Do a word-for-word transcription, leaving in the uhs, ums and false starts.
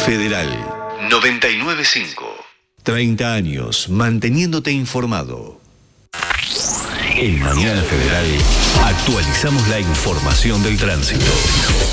Federal noventa y nueve punto cinco. treinta años manteniéndote informado. En Mañana Federal actualizamos la información del tránsito.